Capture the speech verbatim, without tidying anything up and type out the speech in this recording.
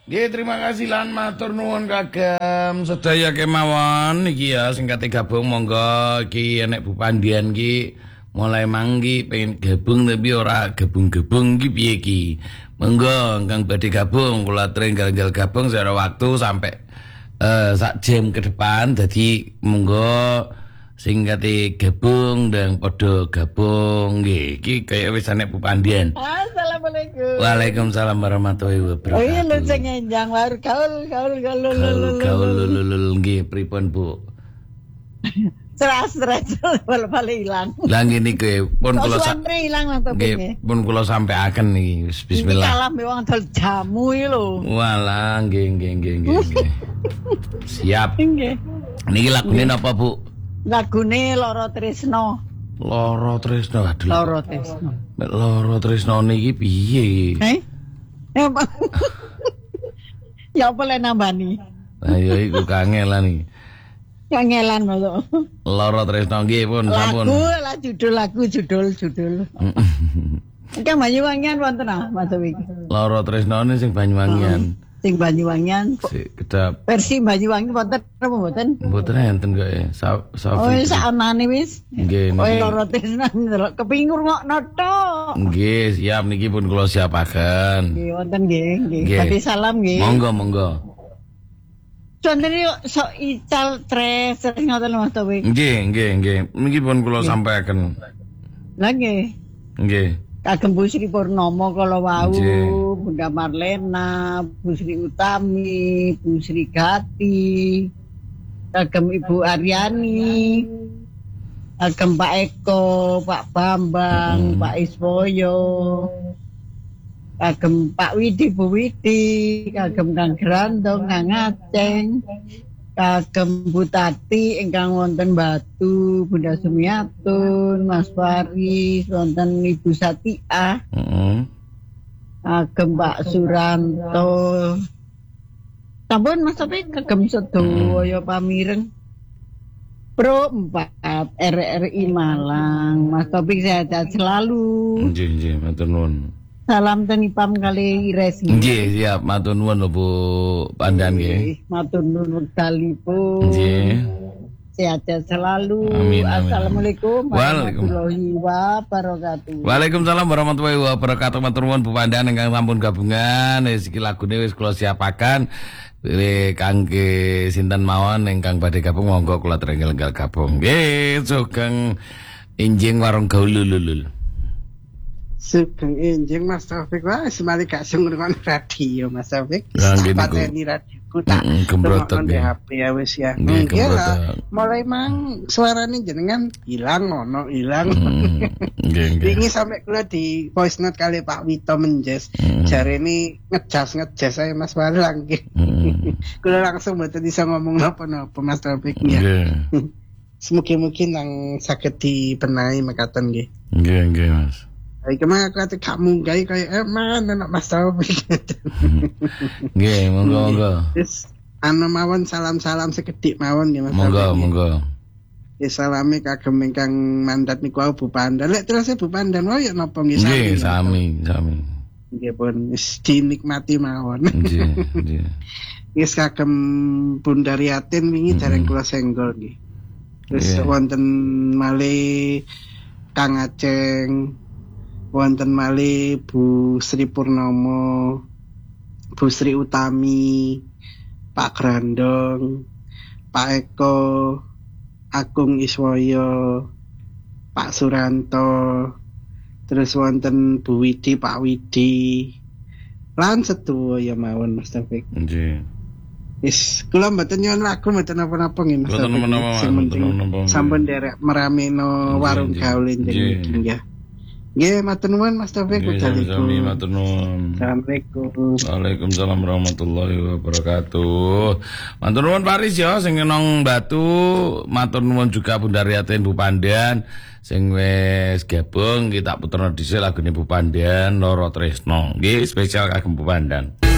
Nggih, terima kasih lan matur nuwun kagem sedaya kemawon iki ya sing kate gabung monggo iki enek Bupandian iki mulai manggi pengen gabung tapi ora gabung-gabung iki piye iki. Monggo ingkang badhe gabung kula trenggal-enggal gabung secara waktu sampai uh, sak jam ke depan dadi monggo sing kate gabung dan padha gabung nggih iki kaya wis enek Bupandian. Assalamualaikum. Waalaikumsalam warahmatullahi wabarakatuh. Oh iya lu sing enjang wae gaul gaul gaul gaul gaul lulul nggih pripun Bu? Seras-seras bal-bal ilang. Lah ngene iki pun kula sampe ilang nang topenge. Nggih, pun kula sampeaken iki. Bismillah. Iki kalah wong dol jamu iki lho. Walah, nggih nggih nggih nggih. Siap. Nggih. Niki lagune napa Bu? Lagune Loro Tresno. Loro Tresno, aduh. Loro Tresno. Mek Loro Tresno niki piye? Eh? Ya apa le nambani? Lah ya iku kangelan iki. Kangelan lho. Loro Tresno nggih pun sampun. Lagu lah judul lagu judul judul. Iki Banyuwangian wonten ah Mas iki. Loro Tresno sing Banyuwangian. Sing Banyuwangian si kedap versi Banyuwangi wonten apa mboten? Mboten enten kok e. Oh wis anane wis. Nggih niki. Loro Tresno kepengin ngrungokno tok. Nggih, siap niki pun kula siapaken. Nggih wonten nggih, nggih. Badhe salam nggih. Monggo monggo. Conten yo sok ical tres ngoten Mas Taufik. Nggih, nggih, nggih. Niki pun kula sampaiken. Lah nggih. Nggih. Kagem Bu Sri Purnomo kala wau, Bunda Marlena, Bu Sri Utami, Bu Sri Gati, kagem Ibu Aryani, kagem Pak Eko, Pak Bambang, hmm. Pak Iswoyo, kagem Pak Widi, Bu Widi, kagem Kang Grandong, Kang Aceng, kagem Bu Tati ingkang wonten Batu, Bunda Sumiatun, Mas Faris, wonten Ibu Satia, heeh. Kagem Pak Suranto. Sampun Mas Taufik kagem sedaya pamireng. Pro empat R R I Malang. Mas Taufik sehat selalu. Nggih, nggih, matur nuwun. Salam tenipam kali Ires. Nggih, siap. Matur nuwun lho Bu Pandan nggih. Matur nuwun wektalipun. Nggih. Sehat selalu. Amin, amin. Assalamualaikum warahmatullahi wabarakatuh. Waalaikumsalam warahmatullahi wabarakatuh. Matur nuwun Bu Pandan ingkang sampun gabungan. Wis iki lagune wis kula siapaken. Pilih kangge sinten mawon ingkang badhe gabung monggo kula trenggal-enggal gabung. Nggih, sugeng enjing warung gaul lulul. Sugeng enjing Mas Taufik wah semali gak sing ngrungokno radio Mas Taufik. Pateni radioku tak kembrotok di H P ya wis ya. Nggih lah. Mulai mang suarane jenengan hilang ono hilang. Nggih nggih. Wingi sampe kula di voice note kali Pak Wito Menjes. Jarene ngejas-ngejas saya Mas Walang nggih. Kula langsung mboten bisa ngomong napa-napa Mas Taufik ya. Nggih. Semoga-moga nang saged dibenahi mekaten nggih. Nggih nggih Mas. Iki mah kate gak munggah kaya eman anak Mas Taufik. Nggih, monggo-monggo. Wis ana mawon salam-salam sekedhik mawon nggih Mas. Monggo, monggo. Ya salame kagem ingkang mandat niku Bu Pandan. Lek terus Bu Pandan wae ya napa nggih sami. Nggih, sami, sami. Nggih pun wis dinikmati mawon. Nggih, nggih. Wis kagem Bunda Riatin wingi dereng kula senggol nggih. Terus wonten malih Kang Aceng, wonten malih Bu Sri Purnomo, Bu Sri Utami, Pak Grandong, Pak Eko, Agung Iswoyo, Pak Suranto, terus wonten Bu Widi, Pak Widi, lan sedaya mawon Mas Taufik. Nggih. Wis kula mboten nyon lagu mboten napa-napa nggih Mas Taufik. Mboten napa-napa. Sampun derek merameno warung gaul nggih. Nggih, matur nuwun Mas Taufik. Sami matur nuwun. Assalamualaikum. Waalaikumsalam warahmatullahi wabarakatuh. Matur nuwun Paris ya sing nang Batu, matur nuwun juga Bunda Riatin Bu Pandan sing wis gabung kita puterno dhisik lagune Bu Pandan Loro Tresno. Nggih, spesial kagem Bu Pandan.